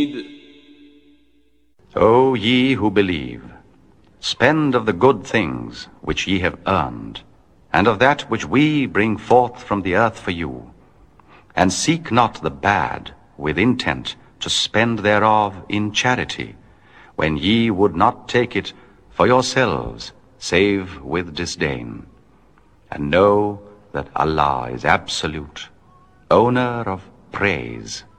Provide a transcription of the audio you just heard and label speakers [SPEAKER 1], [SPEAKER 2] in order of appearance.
[SPEAKER 1] O ye who believe, spend of the good things which ye have earned, and of that which we bring forth from the earth for you, and seek not the bad with intent to spend thereof in charity, when ye would not take it for yourselves, save with disdain. And know that Allah is absolute, owner of praise.